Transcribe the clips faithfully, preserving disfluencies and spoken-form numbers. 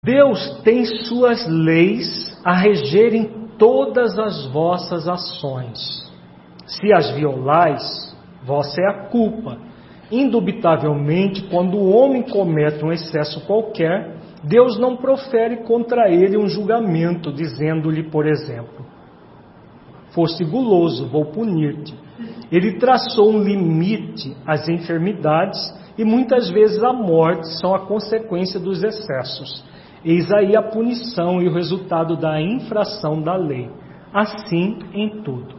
Deus tem suas leis a regerem todas as vossas ações. Se as violais, vossa é a culpa. Indubitavelmente, quando o homem comete um excesso qualquer, Deus não profere contra ele um julgamento, dizendo-lhe, por exemplo, foste guloso, vou punir-te. Ele traçou um limite às enfermidades e muitas vezes a morte são a consequência dos excessos. Eis aí a punição e o resultado da infração da lei. Assim em tudo.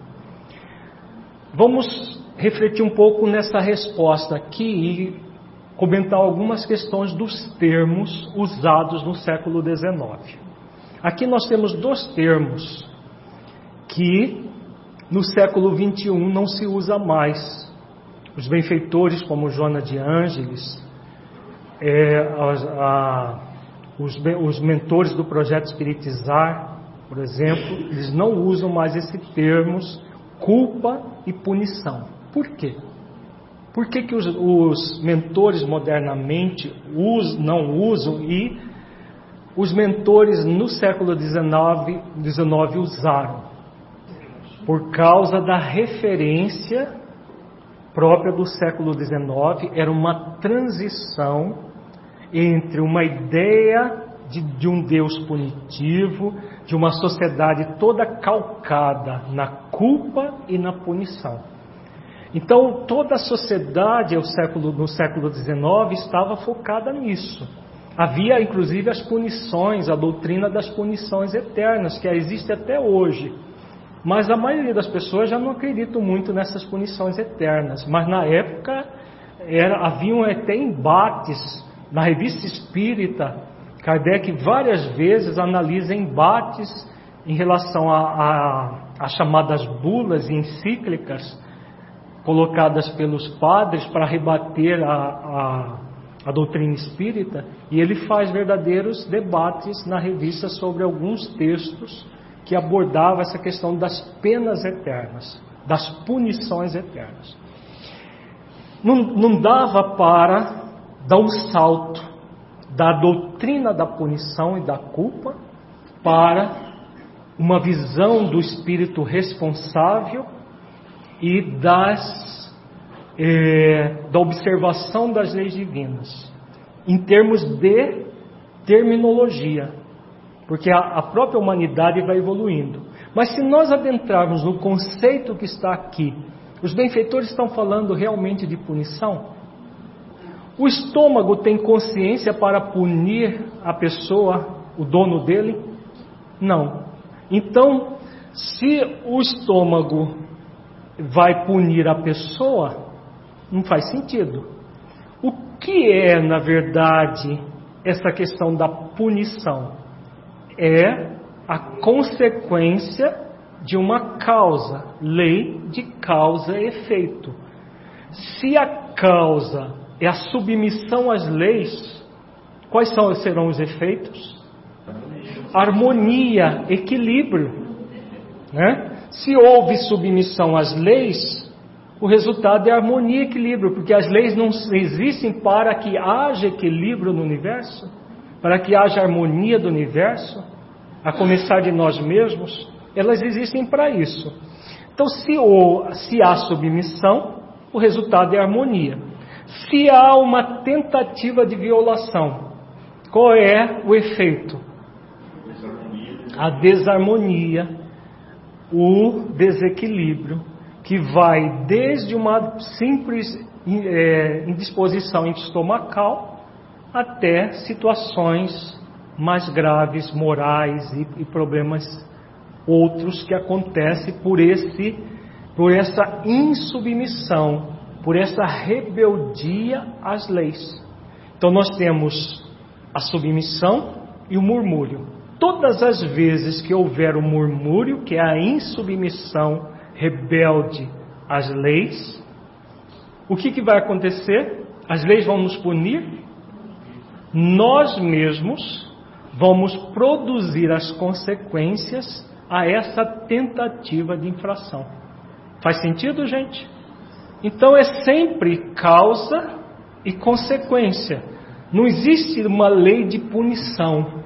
Vamos refletir um pouco nessa resposta aqui e comentar algumas questões dos termos usados no século dezenove. Aqui nós temos dois termos que no século vinte e um não se usa mais. Os benfeitores como Joana de Ângeles, é, a, a, os, os mentores do projeto Espiritizar, por exemplo, eles não usam mais esses termos culpa e punição. Por quê? Por que, que os, os mentores modernamente us, não usam e os mentores no século dezenove, dezenove usaram? Por causa da referência própria do século dezenove, era uma transição entre uma ideia de, de um Deus punitivo, de uma sociedade toda calcada na culpa e na punição. Então, toda a sociedade no século, no século dezenove estava focada nisso. Havia, inclusive, as punições, a doutrina das punições eternas, que existe até hoje. Mas a maioria das pessoas já não acreditam muito nessas punições eternas. Mas na época era, haviam até embates na Revista Espírita. Kardec várias vezes analisa embates em relação às chamadas bulas e encíclicas colocadas pelos padres para rebater a, a, a doutrina espírita. E ele faz verdadeiros debates na revista sobre alguns textos que abordava essa questão das penas eternas, das punições eternas. Não, não dava para dar um salto da doutrina da punição e da culpa para uma visão do espírito responsável e das, é, da observação das leis divinas, em termos de terminologia. Porque a, a própria humanidade vai evoluindo. Mas se nós adentrarmos no conceito que está aqui, os benfeitores estão falando realmente de punição? O estômago tem consciência para punir a pessoa, o dono dele? Não. Então, se o estômago vai punir a pessoa, não faz sentido. O que é, na verdade, essa questão da punição? É a consequência de uma causa, lei de causa e efeito. Se a causa é a submissão às leis, quais são, serão os efeitos? Harmonia, equilíbrio, né? Se houve submissão às leis, o resultado é harmonia e equilíbrio, porque as leis não existem para que haja equilíbrio no universo, para que haja harmonia do universo, a começar de nós mesmos. Elas existem para isso. Então, se, ou, se há submissão, o resultado é harmonia. Se há uma tentativa de violação, qual é o efeito? A desarmonia, o desequilíbrio, que vai desde uma simples é, indisposição estomacal até situações mais graves, morais e, e problemas outros que acontecem por, esse, por essa insubmissão, por essa rebeldia às leis. Então nós temos a submissão e o murmúrio. Todas as vezes que houver o murmúrio, que é a insubmissão rebelde às leis, o que, que vai acontecer? As leis vão nos punir? Nós mesmos vamos produzir as consequências a essa tentativa de infração. Faz sentido, gente? Então é sempre causa e consequência. Não existe uma lei de punição.